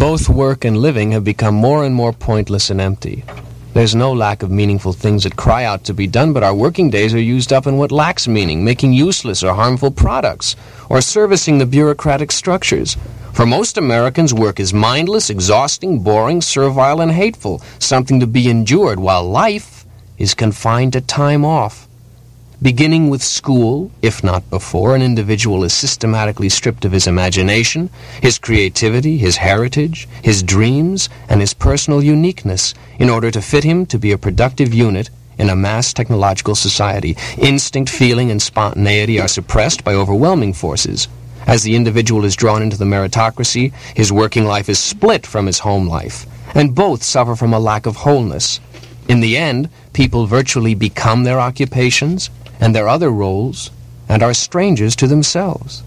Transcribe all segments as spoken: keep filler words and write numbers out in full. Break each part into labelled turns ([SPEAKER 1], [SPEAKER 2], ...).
[SPEAKER 1] Both work and living have become more and more pointless and empty. There's no lack of meaningful things that cry out to be done, but our working days are used up in what lacks meaning, making useless or harmful products, or servicing the bureaucratic structures. For most Americans, work is mindless, exhausting, boring, servile, and hateful, something to be endured, while life is confined to time off. Beginning with school, if not before, an individual is systematically stripped of his imagination, his creativity, his heritage, his dreams, and his personal uniqueness in order to fit him to be a productive unit in a mass technological society. Instinct, feeling, and spontaneity are suppressed by overwhelming forces. As the individual is drawn into the meritocracy, his working life is split from his home life, and both suffer from a lack of wholeness. In the end, people virtually become their occupations and their other roles, and are strangers to themselves.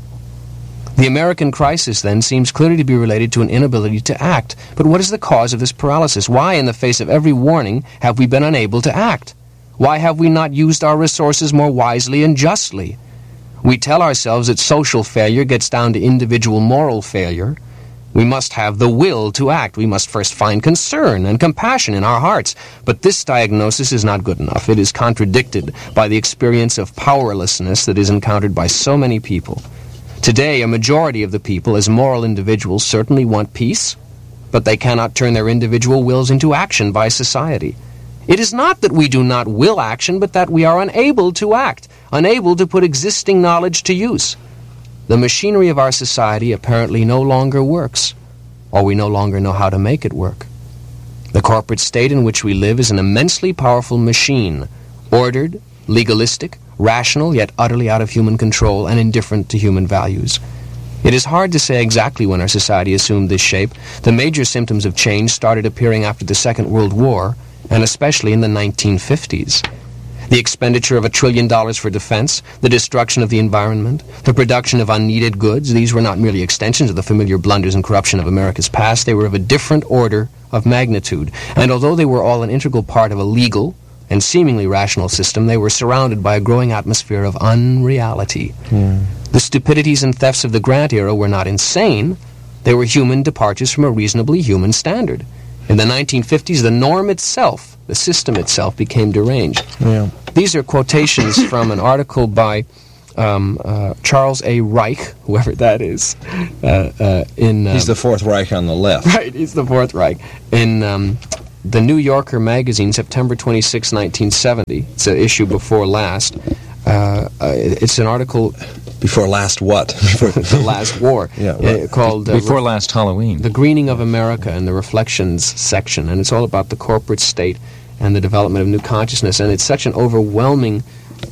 [SPEAKER 1] The American crisis, then, seems clearly to be related to an inability to act. But what is the cause of this paralysis? Why, in the face of every warning, have we been unable to act? Why have we not used our resources more wisely and justly? We tell ourselves that social failure gets down to individual moral failure. We must have the will to act. We must first find concern and compassion in our hearts. But this diagnosis is not good enough. It is contradicted by the experience of powerlessness that is encountered by so many people. Today, a majority of the people, as moral individuals, certainly want peace, but they cannot turn their individual wills into action by society. It is not that we do not will action, but that we are unable to act, unable to put existing knowledge to use. The machinery of our society apparently no longer works, or we no longer know how to make it work. The corporate state in which we live is an immensely powerful machine, ordered, legalistic, rational, yet utterly out of human control and indifferent to human values. It is hard to say exactly when our society assumed this shape. The major symptoms of change started appearing after the Second World War, and especially in the nineteen fifties. The expenditure of a trillion dollars for defense, the destruction of the environment, the production of unneeded goods, these were not merely extensions of the familiar blunders and corruption of America's past. They were of a different order of magnitude. And although they were all an integral part of a legal and seemingly rational system, they were surrounded by a growing atmosphere of unreality. Mm. The stupidities and thefts of the Grant era were not insane. They were human departures from a reasonably human standard. In the nineteen fifties, the norm itself, the system itself, became deranged. Yeah. These are quotations from an article by um, uh, Charles A. Reich, whoever that is. Uh, uh, in um,
[SPEAKER 2] He's the Fourth Reich on the left.
[SPEAKER 1] Right, he's the Fourth Reich. In um, the New Yorker magazine, September twenty-sixth, nineteen seventy. It's an issue before last. Uh, uh, it's an article...
[SPEAKER 2] Before last what?
[SPEAKER 1] The last war.
[SPEAKER 2] Yeah, right.
[SPEAKER 1] uh, called... Uh,
[SPEAKER 3] Before last Halloween.
[SPEAKER 1] The Greening of America in the Reflections section. And it's all about the corporate state and the development of new consciousness. And it's such an overwhelming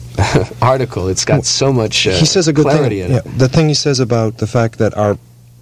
[SPEAKER 1] article. It's got so much uh,
[SPEAKER 2] he says a good
[SPEAKER 1] clarity
[SPEAKER 2] thing,
[SPEAKER 1] in it.
[SPEAKER 2] Yeah, the thing he says about the fact that our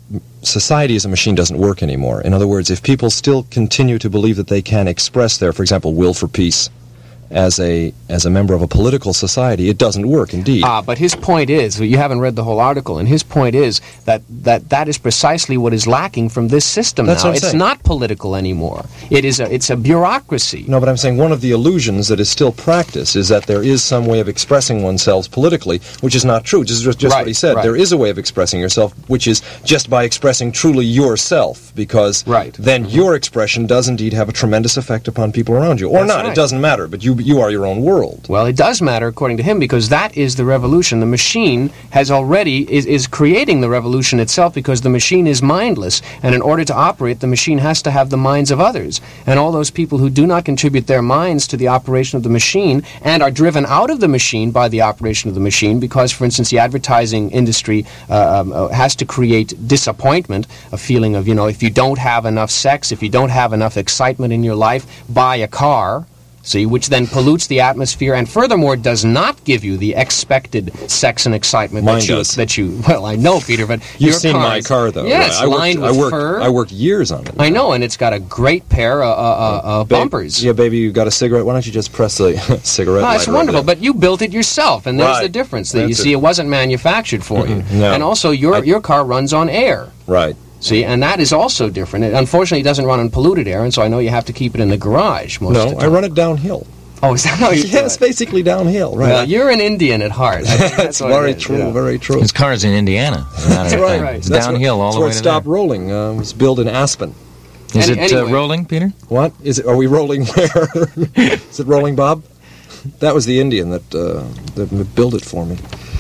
[SPEAKER 2] society as a machine doesn't work anymore. In other words, if people still continue to believe that they can express their, for example, will for peace, as a as a member of a political society, it doesn't work, indeed.
[SPEAKER 1] Ah, but his point is, you haven't read the whole article, and his point is that that, that is precisely what is lacking from this system
[SPEAKER 2] That's
[SPEAKER 1] now.
[SPEAKER 2] what I'm
[SPEAKER 1] It's
[SPEAKER 2] saying.
[SPEAKER 1] not political anymore. It is a, it's a bureaucracy.
[SPEAKER 2] No, but I'm saying one of the illusions that is still practiced is that there is some way of expressing oneself politically, which is not true. Just, just
[SPEAKER 1] Right,
[SPEAKER 2] what he said.
[SPEAKER 1] right.
[SPEAKER 2] There is a way of expressing yourself, which is just by expressing truly yourself, because
[SPEAKER 1] Right.
[SPEAKER 2] then mm-hmm. your expression does indeed have a tremendous effect upon people around you. Or
[SPEAKER 1] That's
[SPEAKER 2] not,
[SPEAKER 1] right.
[SPEAKER 2] it doesn't matter, but you you are your own world.
[SPEAKER 1] Well, it does matter, according to him, because that is the revolution. The machine has already, is, is creating the revolution itself, because the machine is mindless, and in order to operate, the machine has to have the minds of others. And all those people who do not contribute their minds to the operation of the machine, and are driven out of the machine by the operation of the machine, because, for instance, the advertising industry uh, um, uh, has to create disappointment, a feeling of, you know, if you don't have enough sex, if you don't have enough excitement in your life, buy a car. See, which then pollutes the atmosphere, and furthermore does not give you the expected sex and excitement
[SPEAKER 2] Mine
[SPEAKER 1] that you,
[SPEAKER 2] does.
[SPEAKER 1] that you. Well, I know, Peter, but
[SPEAKER 2] You've
[SPEAKER 1] your
[SPEAKER 2] seen
[SPEAKER 1] car
[SPEAKER 2] my
[SPEAKER 1] is-
[SPEAKER 2] car, though.
[SPEAKER 1] Yes,
[SPEAKER 2] right? I worked,
[SPEAKER 1] lined with
[SPEAKER 2] I worked,
[SPEAKER 1] fur.
[SPEAKER 2] I worked years on it.
[SPEAKER 1] I know, and it's got a great pair of uh, uh, uh,
[SPEAKER 2] Ba-
[SPEAKER 1] bumpers.
[SPEAKER 2] Yeah, baby, you got a cigarette? Why don't you just press the cigarette
[SPEAKER 1] Oh,
[SPEAKER 2] lighter
[SPEAKER 1] it's
[SPEAKER 2] over
[SPEAKER 1] wonderful,
[SPEAKER 2] there?
[SPEAKER 1] but you built it yourself, and there's
[SPEAKER 2] Right.
[SPEAKER 1] the difference. That you
[SPEAKER 2] That's
[SPEAKER 1] see,
[SPEAKER 2] it.
[SPEAKER 1] it wasn't manufactured for you,
[SPEAKER 2] No.
[SPEAKER 1] and also your
[SPEAKER 2] I-
[SPEAKER 1] your car runs on air.
[SPEAKER 2] Right.
[SPEAKER 1] See, and that is also different. It unfortunately doesn't run on polluted air, and so I know you have to keep it in the garage most of
[SPEAKER 2] No,
[SPEAKER 1] the
[SPEAKER 2] I
[SPEAKER 1] time.
[SPEAKER 2] run it downhill.
[SPEAKER 1] Oh, is that how you do
[SPEAKER 2] Yes,
[SPEAKER 1] it?
[SPEAKER 2] basically downhill, right?
[SPEAKER 1] Well, you're an Indian at heart. I think
[SPEAKER 2] That's
[SPEAKER 1] what
[SPEAKER 2] very
[SPEAKER 1] it is,
[SPEAKER 2] true,
[SPEAKER 1] you know.
[SPEAKER 2] very true.
[SPEAKER 3] His car's in Indiana.
[SPEAKER 2] That's right.
[SPEAKER 1] right.
[SPEAKER 3] It's
[SPEAKER 2] That's
[SPEAKER 3] downhill
[SPEAKER 2] where,
[SPEAKER 3] all
[SPEAKER 2] that's
[SPEAKER 3] the
[SPEAKER 2] where
[SPEAKER 3] way
[SPEAKER 2] it
[SPEAKER 3] to
[SPEAKER 2] stopped
[SPEAKER 3] there.
[SPEAKER 2] rolling. Uh, it was built in Aspen.
[SPEAKER 3] Is
[SPEAKER 1] Any-
[SPEAKER 3] it
[SPEAKER 1] anyway.
[SPEAKER 3] uh, rolling, Peter?
[SPEAKER 2] What is it? Are we rolling where? Is it rolling, Bob? That was the Indian that uh, that built it for me.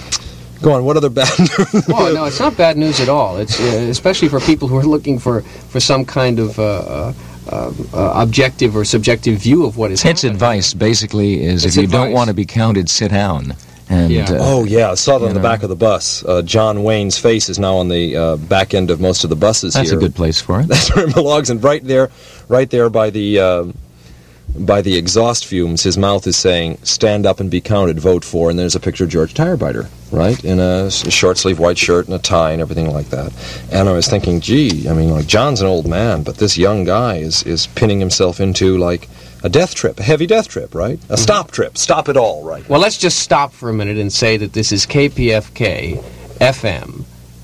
[SPEAKER 2] Go on. What other bad news?
[SPEAKER 1] Oh, no, it's not bad news at all. It's uh, especially for people who are looking for, for some kind of uh, uh, uh, uh, objective or subjective view of what is
[SPEAKER 3] Its
[SPEAKER 1] happening.
[SPEAKER 3] advice basically is
[SPEAKER 1] It's
[SPEAKER 3] if you don't
[SPEAKER 1] advice.
[SPEAKER 3] want to be counted, sit down. And
[SPEAKER 1] Yeah.
[SPEAKER 3] uh,
[SPEAKER 2] Oh yeah, I saw that on
[SPEAKER 3] you
[SPEAKER 2] the
[SPEAKER 3] know.
[SPEAKER 2] back of the bus. Uh, John Wayne's face is now on the uh, back end of most of the buses
[SPEAKER 3] that's
[SPEAKER 2] here.
[SPEAKER 3] a good place for it.
[SPEAKER 2] That's where it belongs, and right there, right there by the uh, by the exhaust fumes, his mouth is saying, "Stand up and be counted. Vote for." And there's a picture of George Tirebiter, right, in a s- short sleeve white shirt and a tie and everything like that. And I was thinking, gee, I mean, like John's an old man, but this young guy is is pinning himself into like a death trip, a heavy death trip, right? A stop trip, stop it all, right?
[SPEAKER 1] Well, let's just stop for a minute and say that this is K P F K F M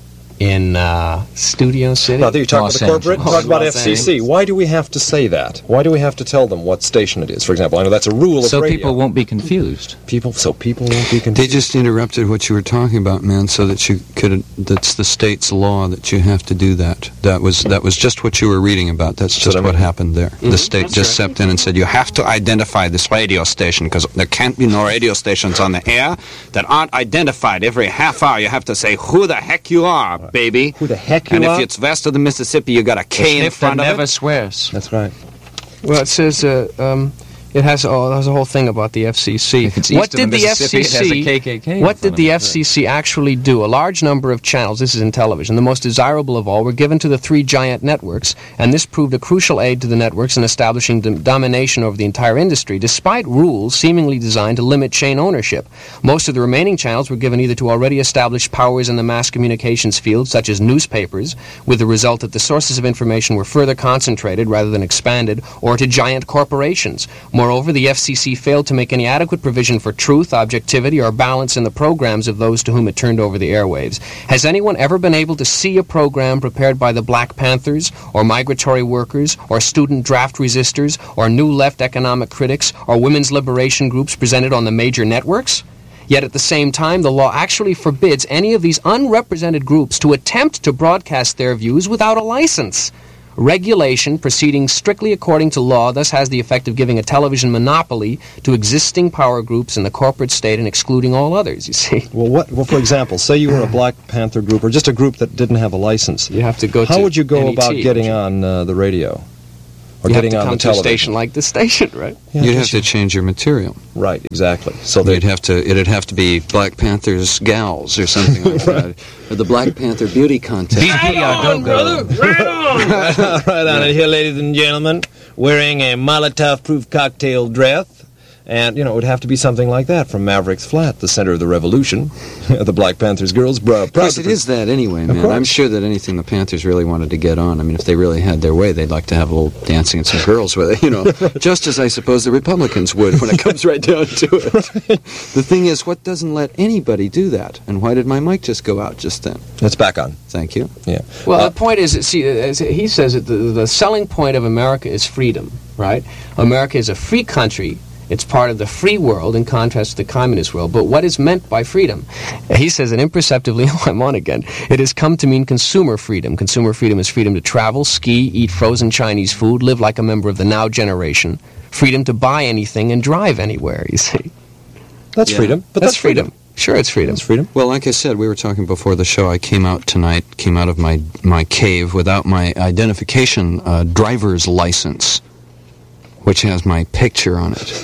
[SPEAKER 1] in uh, Studio City.
[SPEAKER 2] Now, you talk
[SPEAKER 3] Los
[SPEAKER 2] about the corporate,
[SPEAKER 3] Angeles.
[SPEAKER 2] talk about
[SPEAKER 1] Los
[SPEAKER 2] F C C.
[SPEAKER 1] Angeles.
[SPEAKER 2] Why do we have to say that? Why do we have to tell them what station it is? For example, I know that's a rule of
[SPEAKER 3] So
[SPEAKER 2] radio.
[SPEAKER 3] people won't be confused.
[SPEAKER 2] People, so people won't be
[SPEAKER 4] They
[SPEAKER 2] confused.
[SPEAKER 4] just interrupted what you were talking about, man, so that you could. That's the state's law that you have to do that. That was that was just what you were reading about. That's just
[SPEAKER 2] what I
[SPEAKER 4] what
[SPEAKER 2] mean.
[SPEAKER 4] happened there. The state
[SPEAKER 1] that's
[SPEAKER 4] just
[SPEAKER 1] right.
[SPEAKER 4] stepped in and said you have to identify this radio station because there can't be no radio stations on the air that aren't identified. Every half hour you have to say who the heck you are, baby.
[SPEAKER 2] Who the heck you
[SPEAKER 4] and
[SPEAKER 2] are?
[SPEAKER 4] if it's west of the Mississippi, you got a K in front of
[SPEAKER 3] never
[SPEAKER 4] it.
[SPEAKER 3] swears.
[SPEAKER 2] That's right.
[SPEAKER 1] Well, it says uh, um, it has oh, there's a whole thing about the F C C.
[SPEAKER 3] If it's east
[SPEAKER 1] What
[SPEAKER 3] of the
[SPEAKER 1] did the F
[SPEAKER 3] Mississippi,
[SPEAKER 1] C
[SPEAKER 3] it has a
[SPEAKER 1] C?
[SPEAKER 3] K K K in
[SPEAKER 1] What
[SPEAKER 3] front
[SPEAKER 1] did
[SPEAKER 3] of
[SPEAKER 1] the
[SPEAKER 3] it.
[SPEAKER 1] F C C actually do? A large number of channels. This is in television. The most desirable of all were given to the three giant networks, and this proved a crucial aid to the networks in establishing dom- domination over the entire industry, despite rules seemingly designed to limit chain ownership. Most of the remaining channels were given either to already established powers in the mass communications field, such as newspapers, with the result that the sources of information were further concentrated rather than expanded, or to giant corporations. Moreover, the F C C failed to make any adequate provision for truth, objectivity, or balance in the programs of those to whom it turned over the airwaves. Has anyone ever been able to see a program prepared by the Black Panthers, or migratory workers, or student draft resistors, or new left economic critics, or women's liberation groups presented on the major networks? Yet at the same time, the law actually forbids any of these unrepresented groups to attempt to broadcast their views without a license. Regulation, proceeding strictly according to law, thus has the effect of giving a television monopoly to existing power groups in the corporate state and excluding all others, you see.
[SPEAKER 2] Well, what? Well, for example, say you were a Black Panther group or just a group that didn't have a license.
[SPEAKER 1] You have to go
[SPEAKER 2] How
[SPEAKER 1] to
[SPEAKER 2] would you go
[SPEAKER 1] N E T,
[SPEAKER 2] about getting
[SPEAKER 1] which-
[SPEAKER 2] on uh, the radio or
[SPEAKER 1] You have
[SPEAKER 2] getting
[SPEAKER 1] to
[SPEAKER 2] on
[SPEAKER 1] come
[SPEAKER 2] the
[SPEAKER 1] to a
[SPEAKER 2] television?
[SPEAKER 1] station like this station, right?
[SPEAKER 2] Yeah,
[SPEAKER 4] You'd
[SPEAKER 2] I
[SPEAKER 4] have
[SPEAKER 2] guess
[SPEAKER 4] to change your material.
[SPEAKER 2] you- right, exactly. So
[SPEAKER 4] You'd
[SPEAKER 2] they
[SPEAKER 4] have to. It'd have to be Black Panthers gals or something like that, or the Black Panther beauty contest.
[SPEAKER 3] Right on, brother! Right on!
[SPEAKER 2] right on it here, ladies and gentlemen, wearing a Molotov-proof cocktail dress. And, you know, it would have to be something like that from Maverick's Flat, the center of the revolution. The Black Panthers girls, bro.
[SPEAKER 4] Yes, it is that anyway, man.
[SPEAKER 2] course.
[SPEAKER 4] I'm sure that anything the Panthers really wanted to get on. I mean, if they really had their way, they'd like to have a little dancing and some girls with it, you know. Just as I suppose the Republicans would when it comes right down to it. The thing is, what doesn't let anybody do that? And why did my mic just go out just then?
[SPEAKER 2] It's back on.
[SPEAKER 4] Thank you.
[SPEAKER 2] Yeah.
[SPEAKER 1] Well,
[SPEAKER 2] Uh,
[SPEAKER 1] the point is, that, see, as he says that the, the selling point of America is freedom, right? America is a free country. It's part of the free world in contrast to the communist world. But what is meant by freedom? He says that imperceptibly, oh, I'm on again, it has come to mean consumer freedom. Consumer freedom is freedom to travel, ski, eat frozen Chinese food, live like a member of the now generation, freedom to buy anything and drive anywhere, you see.
[SPEAKER 2] that's
[SPEAKER 4] Yeah.
[SPEAKER 2] freedom. But
[SPEAKER 1] that's,
[SPEAKER 2] that's,
[SPEAKER 1] freedom. Sure, it's freedom.
[SPEAKER 2] That's freedom.
[SPEAKER 4] Well, like I said, we were talking before the show. I came out tonight, came out of my, my cave without my identification uh, driver's license, which has my picture on it.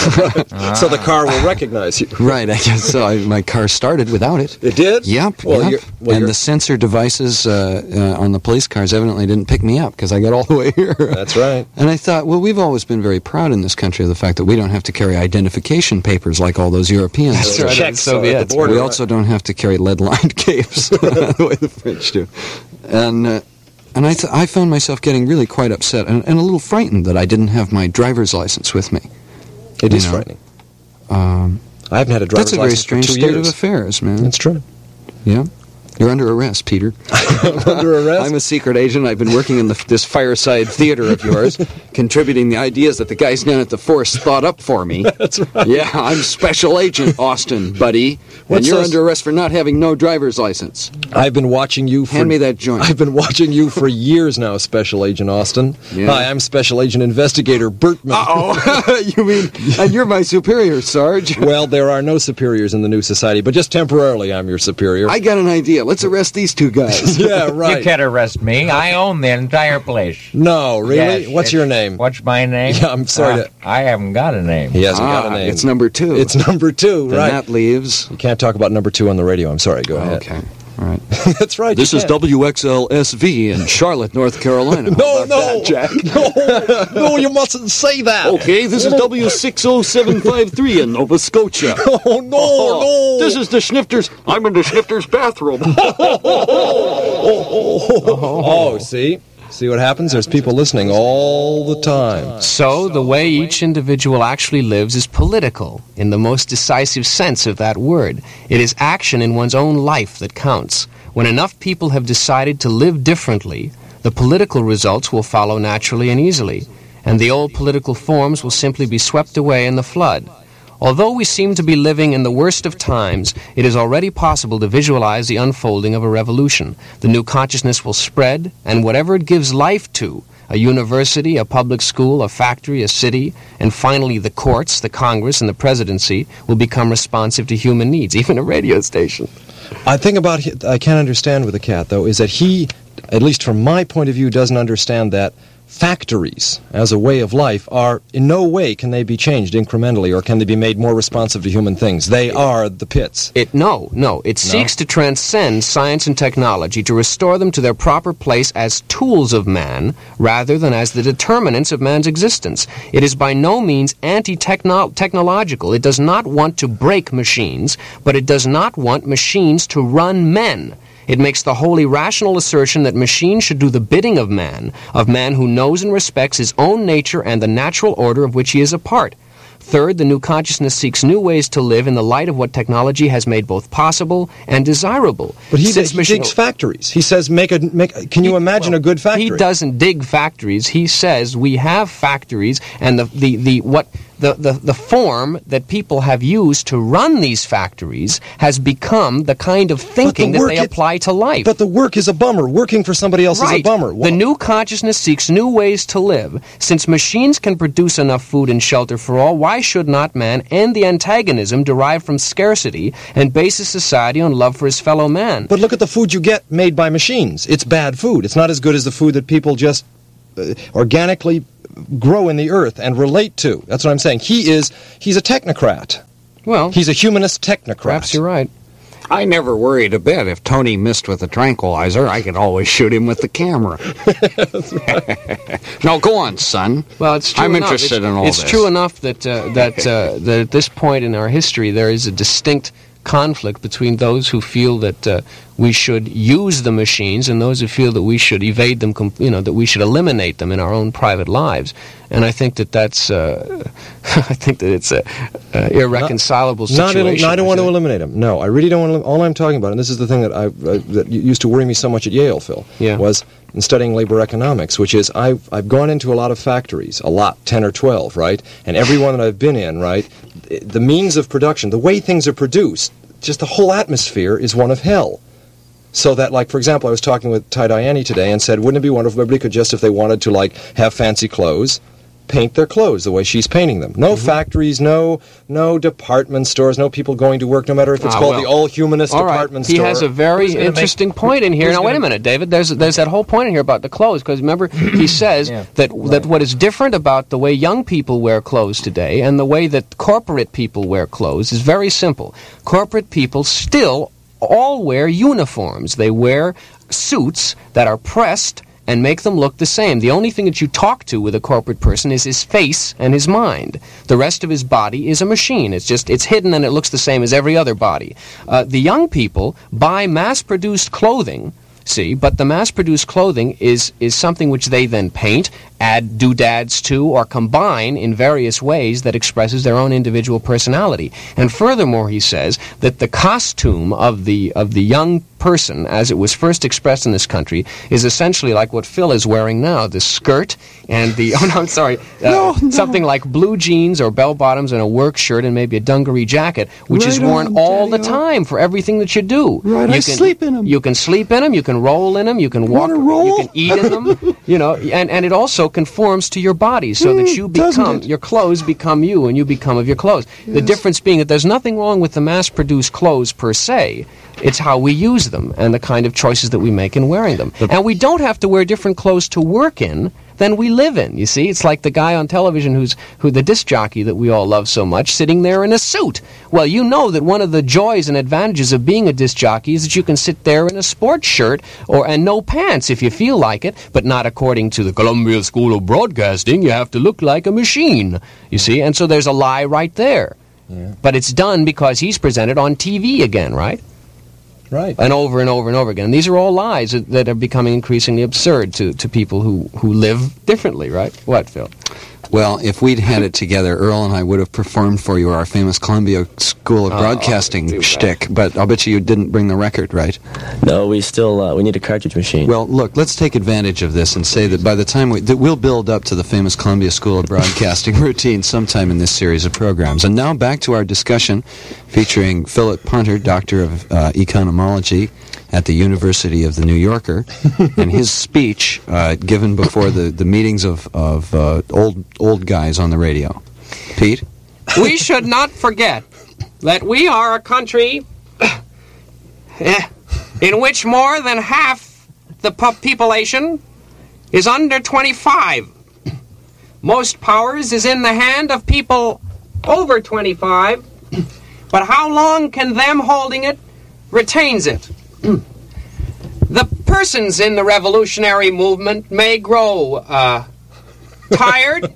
[SPEAKER 2] So the car will recognize you.
[SPEAKER 4] Right, I guess so. I, my car started without it.
[SPEAKER 2] It did?
[SPEAKER 4] Yep,
[SPEAKER 2] Well,
[SPEAKER 4] yep.
[SPEAKER 2] you're- well,
[SPEAKER 4] and
[SPEAKER 2] you're-
[SPEAKER 4] the sensor devices uh, uh, on the police cars evidently didn't pick me up because I got all the way here.
[SPEAKER 2] That's right.
[SPEAKER 4] And I thought, well, we've always been very proud in this country of the fact that we don't have to carry identification papers like all those Europeans.
[SPEAKER 1] That's
[SPEAKER 4] do.
[SPEAKER 1] right.
[SPEAKER 2] Checks
[SPEAKER 1] the Soviets.
[SPEAKER 2] at the border.
[SPEAKER 4] We also don't have to carry lead-lined capes the way the French do. And uh, and I th- I found myself getting really quite upset and, and a little frightened that I didn't have my driver's license with me.
[SPEAKER 2] It
[SPEAKER 4] You
[SPEAKER 2] is
[SPEAKER 4] know,
[SPEAKER 2] frightening.
[SPEAKER 4] Um,
[SPEAKER 2] I haven't had a driver's
[SPEAKER 4] that's a very
[SPEAKER 2] license
[SPEAKER 4] strange
[SPEAKER 2] for two
[SPEAKER 4] state
[SPEAKER 2] years.
[SPEAKER 4] of affairs, man.
[SPEAKER 2] It's true.
[SPEAKER 4] Yeah. You're under arrest, Peter.
[SPEAKER 2] Under arrest?
[SPEAKER 4] I'm a secret agent. I've been working in the, this fireside theater of yours, contributing the ideas that the guys down at the Force thought up for me.
[SPEAKER 2] That's right.
[SPEAKER 4] Yeah, I'm Special Agent Austin, buddy.
[SPEAKER 2] What's
[SPEAKER 4] and you're
[SPEAKER 2] those-
[SPEAKER 4] under arrest for not having no driver's license.
[SPEAKER 2] I've been watching you for...
[SPEAKER 4] Hand me that joint.
[SPEAKER 2] I've been watching you for years now, Special Agent Austin.
[SPEAKER 4] Yeah.
[SPEAKER 2] Hi, I'm Special Agent Investigator Bertman.
[SPEAKER 4] Uh-oh. You mean, and you're my superior, Sarge.
[SPEAKER 2] Well, there are no superiors in the new society, but just temporarily I'm your superior.
[SPEAKER 4] I got an idea. Let's arrest these two guys.
[SPEAKER 2] Yeah, right.
[SPEAKER 5] You can't arrest me. I own the entire place.
[SPEAKER 2] No, really?
[SPEAKER 5] Yes,
[SPEAKER 2] What's
[SPEAKER 5] it's-
[SPEAKER 2] your name?
[SPEAKER 5] What's my name?
[SPEAKER 2] Yeah, I'm sorry
[SPEAKER 5] Uh,
[SPEAKER 2] to-
[SPEAKER 5] I haven't got a name.
[SPEAKER 2] He hasn't got
[SPEAKER 4] Ah,
[SPEAKER 2] a name.
[SPEAKER 4] it's number two.
[SPEAKER 2] It's number two,
[SPEAKER 4] Then
[SPEAKER 2] right.
[SPEAKER 4] that leaves...
[SPEAKER 2] You can't talk about number two on the radio. I'm sorry. Go ahead.
[SPEAKER 4] Okay, all right.
[SPEAKER 2] That's right.
[SPEAKER 4] This
[SPEAKER 2] you
[SPEAKER 4] is
[SPEAKER 2] can.
[SPEAKER 4] W X L S V in Charlotte, North Carolina. How
[SPEAKER 2] No,
[SPEAKER 4] about
[SPEAKER 2] no,
[SPEAKER 4] that, Jack?
[SPEAKER 2] no, no, you mustn't say that.
[SPEAKER 4] Okay, this is W six oh seven five three in Nova Scotia.
[SPEAKER 2] Oh, no, no.
[SPEAKER 4] This is the Schnifters. I'm in the Schnifters bathroom.
[SPEAKER 2] Oh, see? See what happens? There's people listening all the time.
[SPEAKER 1] So, the way each individual actually lives is political, in the most decisive sense of that word. It is action in one's own life that counts. When enough people have decided to live differently, the political results will follow naturally and easily, and the old political forms will simply be swept away in the flood. Although we seem to be living in the worst of times, it is already possible to visualize the unfolding of a revolution. The new consciousness will spread, and whatever it gives life to, a university, a public school, a factory, a city, and finally the courts, the Congress, and the presidency will become responsive to human needs, even a radio station.
[SPEAKER 2] I think about, hi- I can't understand with the cat, though, is that he, at least from my point of view, doesn't understand that factories, as a way of life, are, in no way can they be changed incrementally, or can they be made more responsive to human things. They are the pits.
[SPEAKER 1] It no, no. It seeks to transcend science and technology, to restore them to their proper place as tools of man, rather than as the determinants of man's existence. It is by no means anti-technological. It does not want to break machines, but it does not want machines to run men. It makes the wholly rational assertion that machines should do the bidding of man, of man who knows and respects his own nature and the natural order of which he is a part. Third, the new consciousness seeks new ways to live in the light of what technology has made both possible and desirable.
[SPEAKER 2] But he,
[SPEAKER 1] Since
[SPEAKER 2] he
[SPEAKER 1] machine-
[SPEAKER 2] digs factories. He says, make a, make. Can you
[SPEAKER 1] He-
[SPEAKER 2] imagine
[SPEAKER 1] well,
[SPEAKER 2] a good factory?
[SPEAKER 1] He doesn't dig factories. He says we have factories, and the, the, the what the, the, the form that people have used to run these factories has become the kind of thinking that
[SPEAKER 2] work
[SPEAKER 1] they
[SPEAKER 2] it-
[SPEAKER 1] apply to life.
[SPEAKER 2] But the work is a bummer. Working for somebody else is a
[SPEAKER 1] Right.
[SPEAKER 2] bummer.
[SPEAKER 1] The new consciousness seeks new ways to live. Since machines can produce enough food and shelter for all, why should not man end the antagonism derived from scarcity and base his society on love for his fellow man?
[SPEAKER 2] But look at the food you get made by machines. It's bad food. It's not as good as the food that people just uh, organically grow in the earth and relate to. That's what I'm saying. He is, he's a technocrat.
[SPEAKER 1] Well,
[SPEAKER 2] He's a humanist technocrat.
[SPEAKER 1] perhaps you're right.
[SPEAKER 4] I never worried a bit. If Tony missed with the tranquilizer, I could always shoot him with the camera. No, go on, son.
[SPEAKER 1] Well, it's true
[SPEAKER 4] I'm
[SPEAKER 1] enough.
[SPEAKER 4] interested
[SPEAKER 1] it's,
[SPEAKER 4] in all
[SPEAKER 1] It's
[SPEAKER 4] this.
[SPEAKER 1] true enough that uh, that uh, that at this point in our history there is a distinct conflict between those who feel that uh, we should use the machines and those who feel that we should evade them, com- you know, that we should eliminate them in our own private lives. And I think that that's, uh, I think that it's a, a irreconcilable
[SPEAKER 2] Not,
[SPEAKER 1] situation.
[SPEAKER 2] el- no, I don't want to
[SPEAKER 1] think.
[SPEAKER 2] eliminate him. No, I really don't want to. All I'm talking about, and this is the thing that I uh, that used to worry me so much at Yale, Phil,
[SPEAKER 1] Yeah.
[SPEAKER 2] was in studying labor economics, which is I've I've gone into a lot of factories, a lot, ten or twelve, right? And every one that I've been in, right, the means of production, the way things are produced, just the whole atmosphere is one of hell. So that, like, for example, I was talking with Tie-Dye Annie today and said, wouldn't it be wonderful if everybody could just, if they wanted to, like, have fancy clothes, paint their clothes the way she's painting them. No
[SPEAKER 1] Mm-hmm.
[SPEAKER 2] factories, no no department stores, no people going to work, no matter if it's
[SPEAKER 1] Ah,
[SPEAKER 2] called
[SPEAKER 1] well.
[SPEAKER 2] the all-humanist
[SPEAKER 1] All right.
[SPEAKER 2] department
[SPEAKER 1] He
[SPEAKER 2] store.
[SPEAKER 1] has a very
[SPEAKER 5] Who's gonna
[SPEAKER 1] interesting
[SPEAKER 5] make-
[SPEAKER 1] point in here.
[SPEAKER 5] who's
[SPEAKER 1] Now, wait a
[SPEAKER 5] gonna-
[SPEAKER 1] minute, David. There's there's that whole point in here about the clothes, because remember, he says
[SPEAKER 5] Yeah,
[SPEAKER 1] that
[SPEAKER 5] right.
[SPEAKER 1] that what is different about the way young people wear clothes today and the way that corporate people wear clothes is very simple. Corporate people still all wear uniforms. They wear suits that are pressed and make them look the same. The only thing that you talk to with a corporate person is his face and his mind. The rest of his body is a machine. It's just, it's hidden and it looks the same as every other body. Uh, the young people buy mass-produced clothing, see, but the mass-produced clothing is, is something which they then paint, add doodads to, or combine in various ways that expresses their own individual personality. And furthermore, he says that the costume of the, of the young person, as it was first expressed in this country, is essentially like what Phil is wearing now, the skirt and the, oh no, I'm sorry, uh,
[SPEAKER 4] No, no.
[SPEAKER 1] something like blue jeans or bell-bottoms and a work shirt and maybe a dungaree jacket, which
[SPEAKER 4] Right
[SPEAKER 1] is worn
[SPEAKER 4] on,
[SPEAKER 1] all the
[SPEAKER 4] Daddy-o.
[SPEAKER 1] time for everything that you do.
[SPEAKER 4] Right,
[SPEAKER 1] you
[SPEAKER 4] I sleep in 'em.
[SPEAKER 1] You can sleep in them, you can roll in them, you can walk,
[SPEAKER 4] Wanna roll?
[SPEAKER 1] you can eat in them, you know, and, and it also conforms to your body so that you
[SPEAKER 4] doesn't
[SPEAKER 1] become,
[SPEAKER 4] it?
[SPEAKER 1] your clothes become you and you become of your clothes. The difference being that there's nothing wrong with the mass-produced clothes per se. It's how we use them and the kind of choices that we make in wearing them. And we don't have to wear different clothes to work in than we live in. You see, it's like the guy on television who's who the disc jockey that we all love so much, sitting there in a suit. Well, you know that one of the joys and advantages of being a disc jockey is that you can sit there in a sports shirt or and no pants if you feel like it, but not according to the Columbia School of Broadcasting. You have to look like a machine. You see, and so there's a lie right there.
[SPEAKER 2] Yeah.
[SPEAKER 1] But it's done because he's presented on T V again, right?
[SPEAKER 2] Right.
[SPEAKER 1] And over and over and over again. And these are all lies that, that are becoming increasingly absurd to, to people who, who live differently, right? What, Phil?
[SPEAKER 4] Well, if we'd had it together, Earl and I would have performed for you our famous Columbia School of
[SPEAKER 1] Oh,
[SPEAKER 4] Broadcasting
[SPEAKER 1] too bad.
[SPEAKER 4] shtick, but I'll bet you you didn't bring the record, right?
[SPEAKER 6] No, we still uh, we need a cartridge machine.
[SPEAKER 4] Well, look, let's take advantage of this and say that by the time we, that we'll build up to the famous Columbia School of Broadcasting routine sometime in this series of programs. And now back to our discussion featuring Philip Punter, Doctor of uh, Economology at the University of the New Yorker, and his speech uh, given before the, the meetings of, of uh, old old guys on the radio. Pete?
[SPEAKER 1] We should not forget that we are a country eh, in which more than half the po- population is under twenty-five. Most powers is in the hand of people over twenty-five, but how long can them holding it retains it? The persons in the revolutionary movement may grow uh, tired,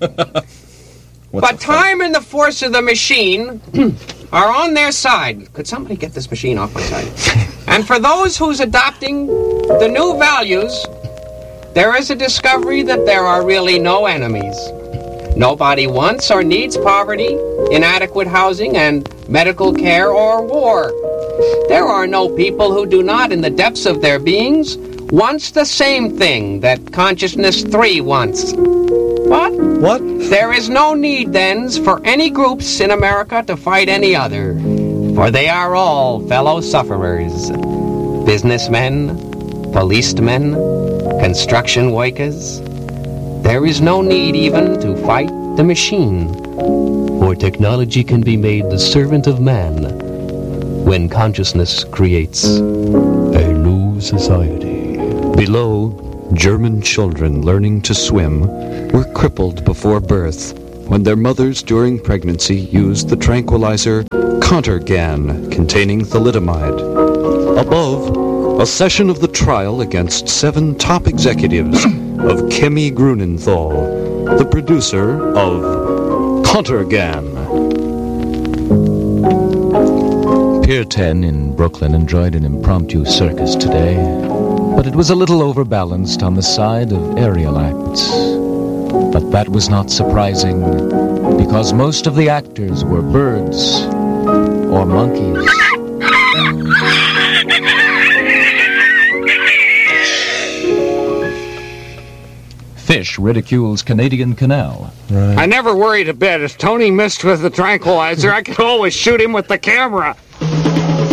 [SPEAKER 1] but time and the force of the machine are on their side. Could somebody get this machine off my side? And for those who's adopting the new values, there is a discovery that there are really no enemies. Nobody wants or needs poverty, inadequate housing, and medical care or war. There are no people who do not, in the depths of their beings, wants the same thing that Consciousness three wants. What?
[SPEAKER 2] What?
[SPEAKER 1] There is no need, then, for any groups in America to fight any other, for they are all fellow sufferers. Businessmen, policemen, construction workers. There is no need even to fight the machine, for technology can be made the servant of man when consciousness creates a new society.
[SPEAKER 4] Below, German children learning to swim were crippled before birth when their mothers during pregnancy used the tranquilizer Contergan containing thalidomide. Above, a session of the trial against seven top executives of Chemie Grunenthal, the producer of Contergan.
[SPEAKER 3] Pier ten in Brooklyn enjoyed an impromptu circus today, but it was a little overbalanced on the side of aerial acts. But that was not surprising, because most of the actors were birds or monkeys. Fish ridicules Canadian Canal.
[SPEAKER 7] I never worried a bit. If Tony missed with the tranquilizer, I could always shoot him with the camera.